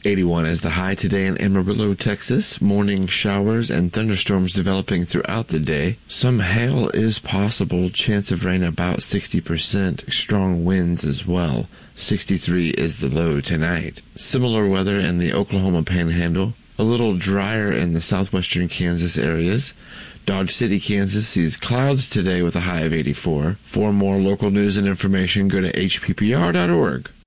81 is the high today in Amarillo, Texas. Morning showers and thunderstorms developing throughout the day. Some hail is possible. Chance of rain about 60%. Strong winds as well. 63 is the low tonight. Similar weather in the Oklahoma Panhandle. A little drier in the southwestern Kansas areas. Dodge City, Kansas sees clouds today with a high of 84. For more local news and information, go to hppr.org.